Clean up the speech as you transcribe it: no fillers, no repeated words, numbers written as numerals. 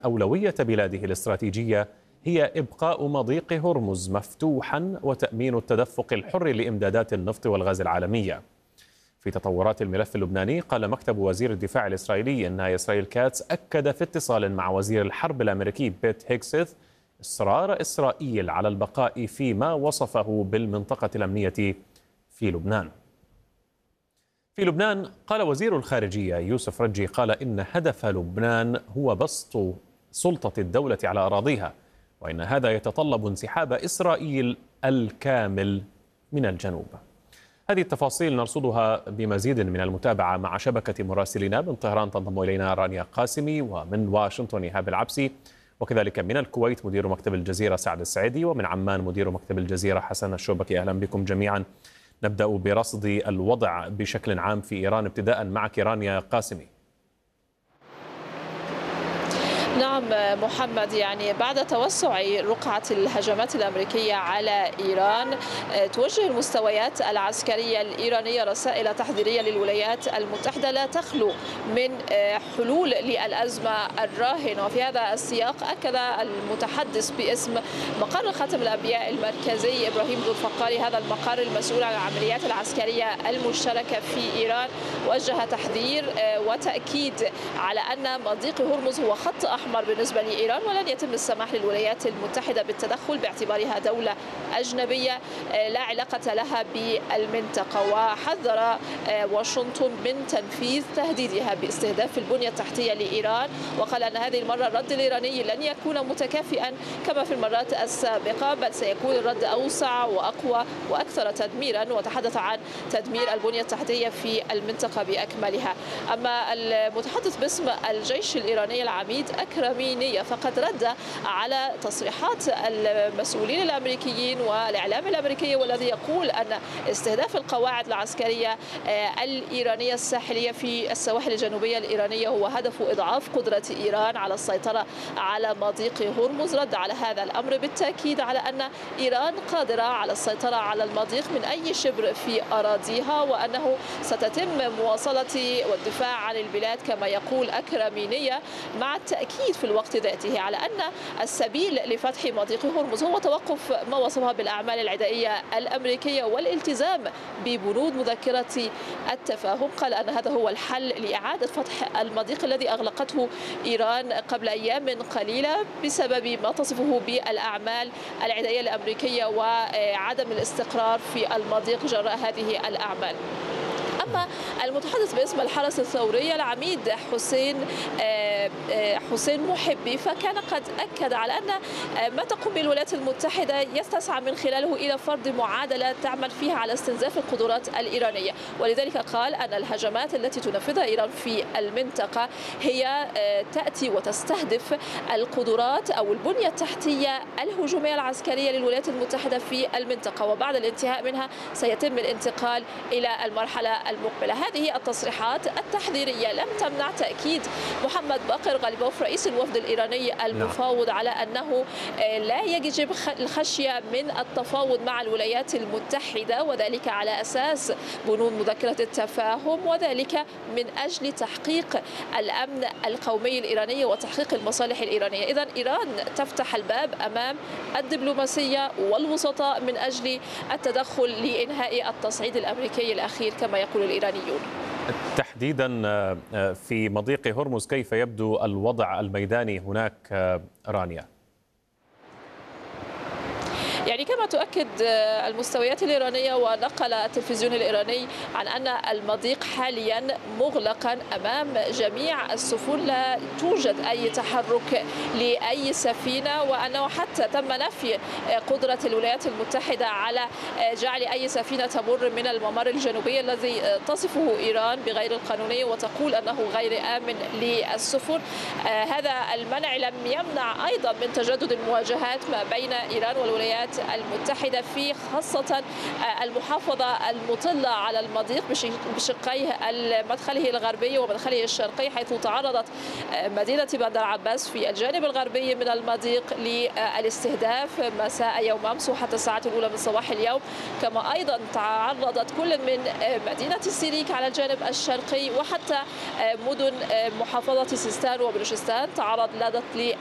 أولوية بلاده الاستراتيجية هي إبقاء مضيق هرمز مفتوحا وتأمين التدفق الحر لإمدادات النفط والغاز العالمية. في تطورات الملف اللبناني، قال مكتب وزير الدفاع الإسرائيلي إن إسرائيل كاتس أكد في اتصال مع وزير الحرب الأمريكي بيت هيكسث إصرار إسرائيل على البقاء فيما وصفه بالمنطقة الأمنية في لبنان. في لبنان، قال وزير الخارجية يوسف رجي قال إن هدف لبنان هو بسط سلطة الدولة على أراضيها، وإن هذا يتطلب انسحاب إسرائيل الكامل من الجنوب. هذه التفاصيل نرصدها بمزيد من المتابعة مع شبكة مراسلينا. من طهران تنضم إلينا رانيا قاسمي، ومن واشنطن إيهاب العبسي، وكذلك من الكويت مدير مكتب الجزيرة سعد السعيدي، ومن عمان مدير مكتب الجزيرة حسن الشوبكي. أهلا بكم جميعا. نبدأ برصد الوضع بشكل عام في إيران، ابتداء معك رانيا قاسمي. نعم محمد، يعني بعد توسع رقعة الهجمات الأمريكية على إيران، توجه المستويات العسكرية الإيرانية رسائل تحذيرية للولايات المتحدة لا تخلو من حلول للأزمة الراهنة. وفي هذا السياق أكد المتحدث باسم مقر خاتم الأنبياء المركزي إبراهيم ذو الفقاري، هذا المقر المسؤول عن العمليات العسكرية المشتركة في إيران، وجه تحذير وتأكيد على أن مضيق هرمز هو خط أحمر بالنسبة لإيران، ولن يتم السماح للولايات المتحدة بالتدخل باعتبارها دولة أجنبية لا علاقة لها بالمنطقة. وحذر واشنطن من تنفيذ تهديدها باستهداف البنية التحتية لإيران، وقال أن هذه المرة الرد الإيراني لن يكون متكافئا كما في المرات السابقة، بل سيكون الرد أوسع وأقوى وأكثر تدميرا، وتحدث عن تدمير البنية التحتية في المنطقة بأكملها. أما المتحدث باسم الجيش الإيراني العميد أكرمينية فقد رد على تصريحات المسؤولين الأمريكيين والإعلام الأمريكي، والذي يقول أن استهداف القواعد العسكرية الإيرانية الساحلية في السواحل الجنوبية الإيرانية هو هدف إضعاف قدرة إيران على السيطرة على مضيق هرمز. رد على هذا الأمر بالتأكيد على أن إيران قادرة على السيطرة على المضيق من أي شبر في أراضيها، وأنه ستتم مواصلة والدفاع عن البلاد كما يقول أكرمينية، مع التأكيد في الوقت ذاته على أن السبيل لفتح مضيق هرمز هو توقف ما وصفها بالأعمال العدائية الأمريكية والالتزام ببنود مذكرة التفاهم. قال أن هذا هو الحل لإعادة فتح المضيق الذي أغلقته إيران قبل أيام قليلة بسبب ما تصفه بالأعمال العدائية الأمريكية وعدم الاستقرار في المضيق جراء هذه الأعمال. أما المتحدث باسم الحرس الثوري العميد حسين محبي فكان قد أكد على أن ما تقوم به الولايات المتحدة يستسعى من خلاله إلى فرض معادلة تعمل فيها على استنزاف القدرات الإيرانية، ولذلك قال أن الهجمات التي تنفذها إيران في المنطقة هي تأتي وتستهدف القدرات أو البنية التحتية الهجومية العسكرية للولايات المتحدة في المنطقة، وبعد الانتهاء منها سيتم الانتقال إلى المرحلة المقبلة. هذه التصريحات التحذيرية لم تمنع تأكيد محمد باقر غالبوف رئيس الوفد الإيراني المفاوض على أنه لا يجب الخشية من التفاوض مع الولايات المتحدة، وذلك على أساس بنود مذكرة التفاهم، وذلك من أجل تحقيق الأمن القومي الإيراني وتحقيق المصالح الإيرانية. إذن إيران تفتح الباب أمام الدبلوماسية والوسطاء من أجل التدخل لإنهاء التصعيد الأمريكي الأخير كما يقول الإيرانيون. تحديدا في مضيق هرمز، كيف يبدو الوضع الميداني هناك رانيا؟ يعني كما تؤكد المستويات الإيرانية ونقل التلفزيون الإيراني عن أن المضيق حاليا مغلقا أمام جميع السفن، لا توجد أي تحرك لأي سفينة، وأنه حتى تم نفي قدرة الولايات المتحدة على جعل أي سفينة تمر من الممر الجنوبي الذي تصفه إيران بغير القانوني وتقول أنه غير آمن للسفن. هذا المنع لم يمنع أيضا من تجدد المواجهات ما بين إيران والولايات الولايات المتحدة في خاصة المحافظة المطلة على المضيق بشقيه مدخله الغربي ومدخله الشرقي، حيث تعرضت مدينة بندر عباس في الجانب الغربي من المضيق للاستهداف مساء يوم أمس وحتى الساعات الأولى من صباح اليوم. كما أيضا تعرضت كل من مدينة سيريك على الجانب الشرقي وحتى مدن محافظة سيستان وبلوشستان تعرضت